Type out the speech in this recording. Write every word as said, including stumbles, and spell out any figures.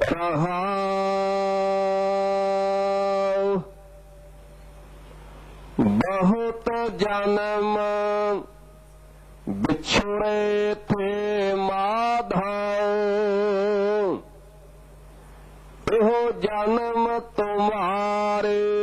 रहाओ। बहुत जन्म बिछुड़े थे माधव, एहो जन्म तुम्हारे